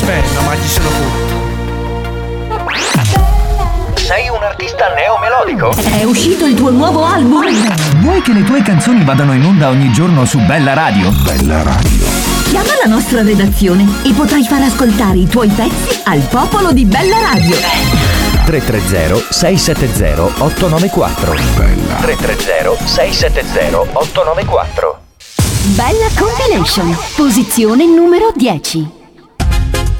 Aspetta, ma ci sono pure. Sei un artista neomelodico? È uscito il tuo nuovo album? Vuoi che le tue canzoni vadano in onda ogni giorno su Bella Radio? Bella Radio. Chiama la nostra redazione e potrai far ascoltare i tuoi pezzi al popolo di Bella Radio. 330-670-894. Bella. 330-670-894. Bella Compilation, posizione numero 10.